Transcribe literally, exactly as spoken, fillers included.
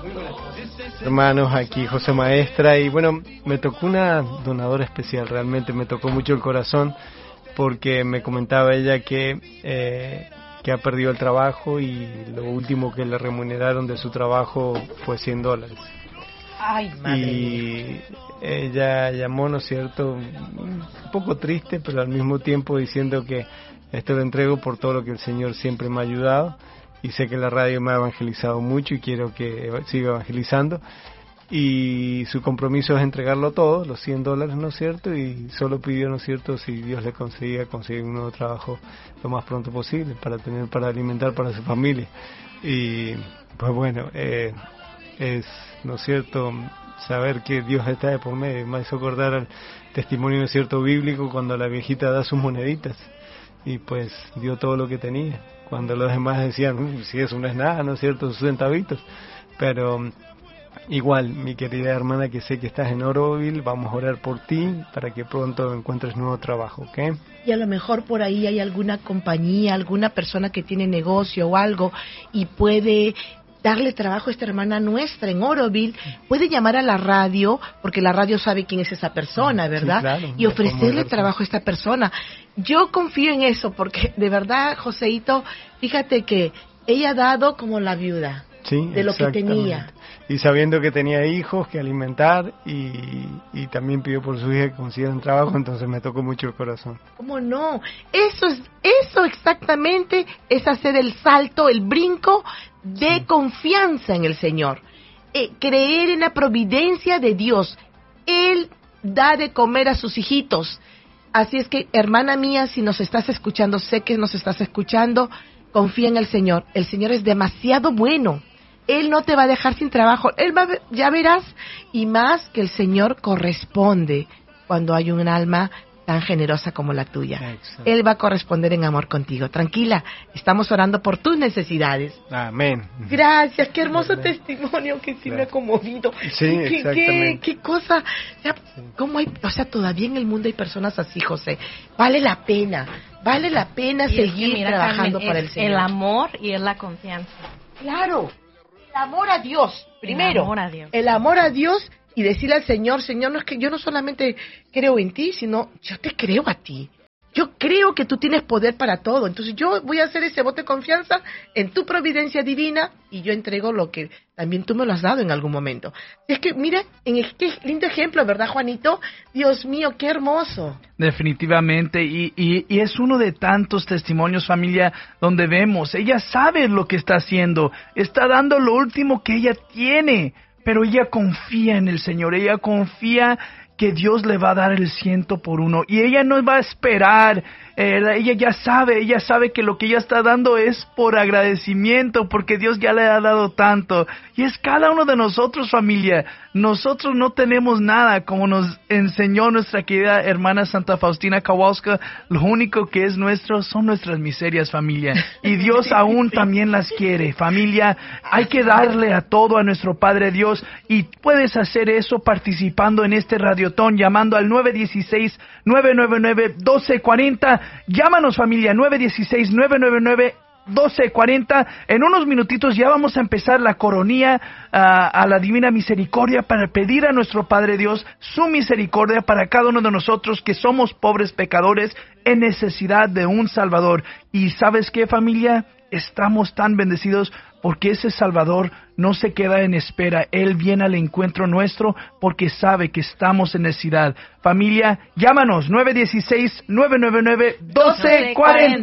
Hermanos, aquí José Maestra, y bueno, me tocó una donadora especial, realmente me tocó mucho el corazón, porque me comentaba ella que, eh, que ha perdido el trabajo y lo último que le remuneraron de su trabajo fue cien dólares. Ay, madre y mía. Ella llamó, ¿no es cierto?, un poco triste, pero al mismo tiempo diciendo que esto lo entrego por todo lo que el Señor siempre me ha ayudado, y sé que la radio me ha evangelizado mucho y quiero que siga evangelizando, y su compromiso es entregarlo todo, los cien dólares, ¿no es cierto?, y solo pidió, ¿no es cierto?, si Dios le conseguía conseguir un nuevo trabajo lo más pronto posible para tener, para alimentar para su familia. Y pues bueno, eh, es, ¿no es cierto?, saber que Dios está de por medio. Me hizo acordar al testimonio, ¿no es cierto?, bíblico, cuando la viejita da sus moneditas y pues dio todo lo que tenía, cuando los demás decían, si eso no es nada, ¿no es cierto?, sus centavitos. Pero igual, mi querida hermana, que sé que estás en Oroville, vamos a orar por ti para que pronto encuentres nuevo trabajo, ¿ok? Y a lo mejor por ahí hay alguna compañía, alguna persona que tiene negocio o algo y puede darle trabajo a esta hermana nuestra en Oroville. Puede llamar a la radio, porque la radio sabe quién es esa persona, ¿verdad? Sí, claro, y ofrecerle trabajo a esta persona. Yo confío en eso, porque de verdad, Joseito, fíjate que ella ha dado como la viuda. Sí, de lo que tenía. Y sabiendo que tenía hijos que alimentar, y, y también pidió por su hija que consiguieran trabajo, entonces me tocó mucho el corazón. ¿Cómo no? Eso es, eso exactamente es hacer el salto, el brinco de sí. confianza en el Señor. Eh, creer en la providencia de Dios. Él da de comer a sus hijitos. Así es que, hermana mía, si nos estás escuchando, sé que nos estás escuchando, confía en el Señor. El Señor es demasiado bueno. Él no te va a dejar sin trabajo. Él va, ya verás, y más que el Señor corresponde cuando hay un alma tan generosa como la tuya. Exacto. Él va a corresponder en amor contigo. Tranquila, estamos orando por tus necesidades. Amén. Gracias, qué hermoso Amén. Testimonio, que sí Gracias. Me ha conmovido. Sí, ¿Qué, exactamente. Qué, qué cosa, o sea, sí. cómo hay, o sea, todavía en el mundo hay personas así, José. Vale la pena, vale la pena y seguir es que, mira, trabajando Carmen, para el Señor. El amor y es la confianza. Claro. El amor a Dios, primero. El amor a Dios. El amor a Dios y decirle al Señor, Señor, no es que yo no solamente creo en ti, sino yo te creo a ti. Yo creo que tú tienes poder para todo. Entonces yo voy a hacer ese voto de confianza en tu providencia divina y yo entrego lo que también tú me lo has dado en algún momento. Es que, mira, en el, qué lindo ejemplo, ¿verdad, Juanito? Dios mío, qué hermoso. Definitivamente, y, y, y es uno de tantos testimonios, familia, donde vemos, ella sabe lo que está haciendo, está dando lo último que ella tiene, pero ella confía en el Señor, ella confía que Dios le va a dar el ciento por uno, y ella no va a esperar, eh, ella ya sabe, ella sabe que lo que ella está dando es por agradecimiento, porque Dios ya le ha dado tanto, y es cada uno de nosotros, familia. Nosotros no tenemos nada, como nos enseñó nuestra querida hermana Santa Faustina Kowalska. Lo único que es nuestro son nuestras miserias, familia, y Dios aún también las quiere, familia. Hay que darle a todo a nuestro Padre Dios, y puedes hacer eso participando en este radiotón, llamando al nueve uno seis, nueve nueve nueve, uno dos cuatro cero. Llámanos, familia, nueve uno seis, nueve nueve nueve, uno dos cuatro cero. En unos minutitos ya vamos a empezar la coronía uh, a la Divina Misericordia para pedir a nuestro Padre Dios su misericordia para cada uno de nosotros que somos pobres pecadores en necesidad de un Salvador. Y ¿sabes qué, familia? Estamos tan bendecidos porque ese Salvador no se queda en espera. Él viene al encuentro nuestro porque sabe que estamos en necesidad. Familia, llámanos nueve uno seis, nueve nueve nueve, uno dos cuatro cero.